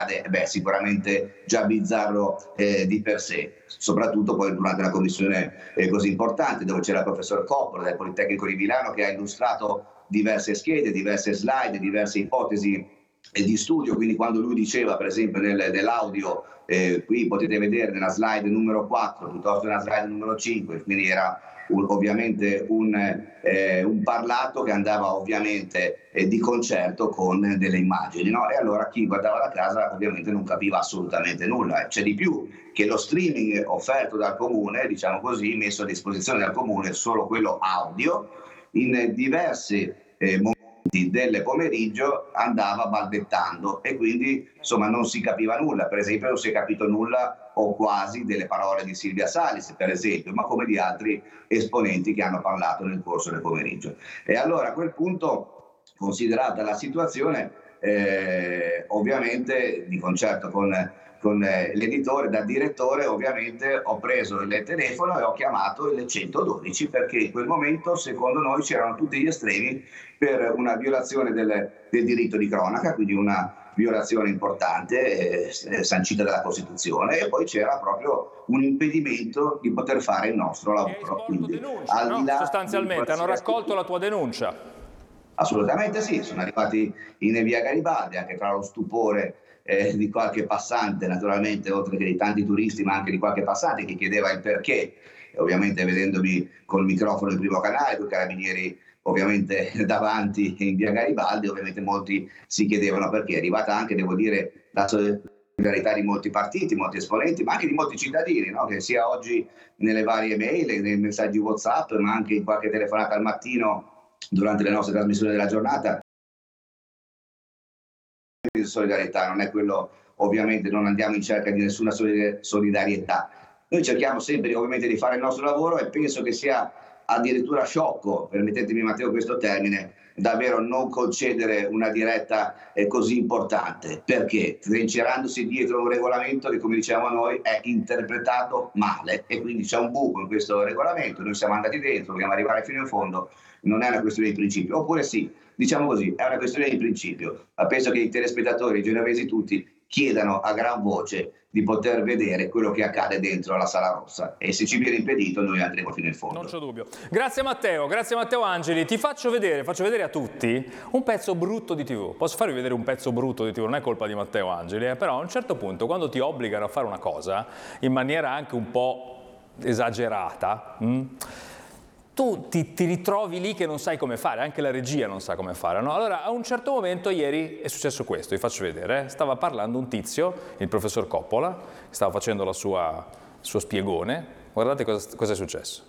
beh, sicuramente già bizzarro di per sé, soprattutto poi durante una commissione così importante, dove c'era il professor Coppola del Politecnico di Milano, che ha illustrato diverse schede, diverse slide, diverse ipotesi di studio. Quindi quando lui diceva, per esempio nell'audio, qui potete vedere nella slide numero 4 piuttosto che nella slide numero 5, quindi era ovviamente un parlato che andava ovviamente di concerto con delle immagini, no? E allora chi guardava da casa ovviamente non capiva assolutamente nulla. C'è di più, che lo streaming offerto dal comune, diciamo così, messo a disposizione dal comune, solo quello audio, in diversi momenti del pomeriggio andava balbettando e quindi insomma non si capiva nulla. Per esempio non si è capito nulla o quasi delle parole di Silvia Salis, per esempio, ma come di altri esponenti che hanno parlato nel corso del pomeriggio. E allora a quel punto, considerata la situazione, ovviamente di concerto con l'editore, da direttore, ovviamente ho preso il telefono e ho chiamato il 112, perché in quel momento secondo noi c'erano tutti gli estremi per una violazione del diritto di cronaca, quindi una violazione importante sancita dalla Costituzione, e poi c'era proprio un impedimento di poter fare il nostro lavoro. Quindi, denuncia, al di là sostanzialmente hanno raccolto la tua denuncia. Assolutamente sì, sono arrivati in via Garibaldi, anche tra lo stupore di qualche passante, naturalmente, oltre che di tanti turisti, ma anche di qualche passante che chiedeva il perché, e ovviamente vedendomi col microfono in primo canale, con i carabinieri ovviamente davanti in via Garibaldi, ovviamente molti si chiedevano perché. È arrivata anche, devo dire, la solidarietà di molti partiti, molti esponenti, ma anche di molti cittadini, no? Che sia oggi nelle varie mail, nei messaggi WhatsApp, ma anche in qualche telefonata al mattino durante le nostre trasmissioni della giornata. Di solidarietà non è quello, ovviamente non andiamo in cerca di nessuna solidarietà. Noi cerchiamo sempre ovviamente di fare il nostro lavoro, e penso che sia addirittura sciocco, permettetemi Matteo questo termine, davvero non concedere una diretta così importante, perché trincerandosi dietro un regolamento che, come diciamo noi, è interpretato male, e quindi c'è un buco in questo regolamento. Noi siamo andati dentro, dobbiamo arrivare fino in fondo. Non è una questione di principio, oppure sì, diciamo così, è una questione di principio, ma penso che i telespettatori, i genovesi tutti, chiedano a gran voce di poter vedere quello che accade dentro la Sala Rossa, e se ci viene impedito noi andremo fino in fondo. Non c'è dubbio. Grazie Matteo Angeli. Ti faccio vedere a tutti un pezzo brutto di TV. Posso farvi vedere un pezzo brutto di TV? Non è colpa di Matteo Angeli, però a un certo punto, quando ti obbligano a fare una cosa in maniera anche un po' esagerata, tu ti ritrovi lì che non sai come fare, anche la regia non sa come fare, no? Allora, a un certo momento ieri è successo questo, vi faccio vedere. Stava parlando un tizio, il professor Coppola, stava facendo il suo spiegone. Guardate cosa è successo.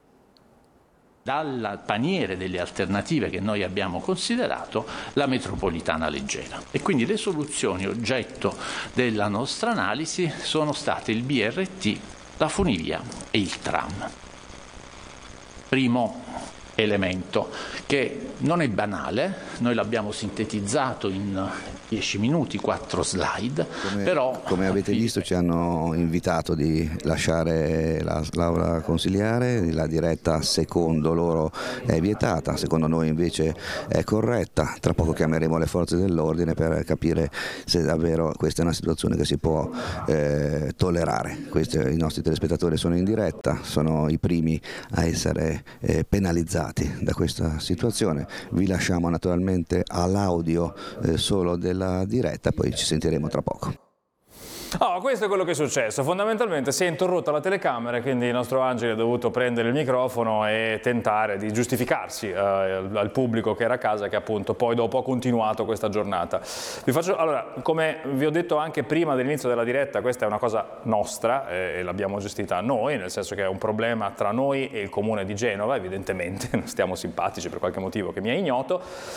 Dal paniere delle alternative che noi abbiamo considerato, la metropolitana leggera. E quindi le soluzioni oggetto della nostra analisi sono state il BRT, la funivia e il tram. Primo elemento, che non è banale, noi l'abbiamo sintetizzato in 10 minuti, 4 slide, come avete visto ci hanno invitato di lasciare l'aula consiliare, la diretta secondo loro è vietata, secondo noi invece è corretta. Tra poco chiameremo le forze dell'ordine per capire se davvero questa è una situazione che si può tollerare. I nostri telespettatori sono in diretta, sono i primi a essere penalizzati da questa situazione. Vi lasciamo naturalmente all'audio solo della diretta, poi ci sentiremo tra poco. Questo è quello che è successo. Fondamentalmente si è interrotta la telecamera, quindi il nostro Angeli ha dovuto prendere il microfono e tentare di giustificarsi al pubblico che era a casa, che appunto poi dopo ha continuato questa giornata. Allora, come vi ho detto anche prima dell'inizio della diretta, questa è una cosa nostra e l'abbiamo gestita noi, nel senso che è un problema tra noi e il comune di Genova, evidentemente, non stiamo simpatici per qualche motivo che mi è ignoto,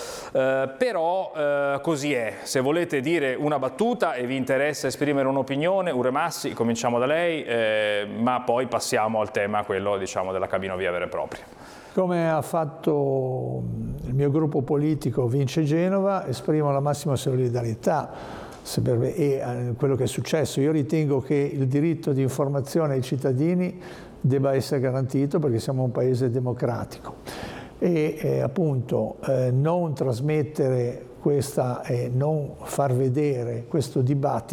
però così è. Se volete dire una battuta e vi interessa esprimere un'opinione, Uremassi, cominciamo da lei, ma poi passiamo al tema, quello diciamo della cabinovia vera e propria. Come ha fatto il mio gruppo politico Vince Genova, esprimo la massima solidarietà e quello che è successo. Io ritengo che il diritto di informazione ai cittadini debba essere garantito, perché siamo un paese democratico, e appunto non trasmettere questa e non far vedere questo dibattito